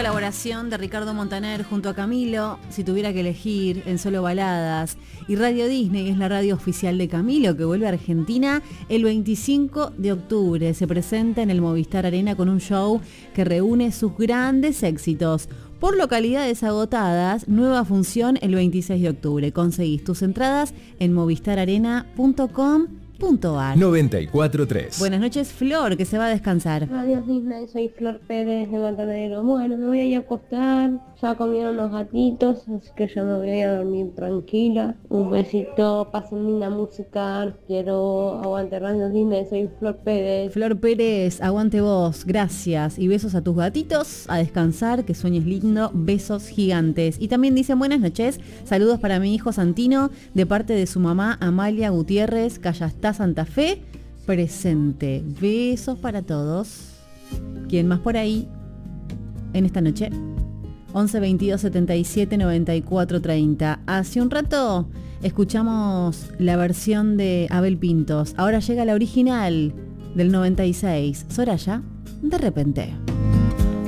colaboración de Ricardo Montaner junto a Camilo, si tuviera que elegir, en Solo Baladas. Y Radio Disney es la radio oficial de Camilo, que vuelve a Argentina el 25 de octubre. Se presenta en el Movistar Arena con un show que reúne sus grandes éxitos. Por localidades agotadas, nueva función el 26 de octubre. Conseguís tus entradas en movistararena.com.ar. 94.3. Buenas noches, Flor, que se va a descansar. Radio Disney, soy Flor Pérez de Matadero. Bueno, me voy a ir a acostar, ya comieron los gatitos, así que ya me voy a ir a dormir tranquila. Un besito, pasen linda música, quiero aguante Radio Disney, soy Flor Pérez. Flor Pérez, aguante vos, gracias. Y besos a tus gatitos, a descansar, que sueñes lindo, besos gigantes. Y también dicen buenas noches, saludos para mi hijo Santino, de parte de su mamá Amalia Gutiérrez, Callastá, Santa Fe, presente. Besos para todos. ¿Quién más por ahí en esta noche? 11 22 77 94 30. Hace un rato escuchamos la versión de Abel Pintos. Ahora llega la original del 96. Soraya, de repente.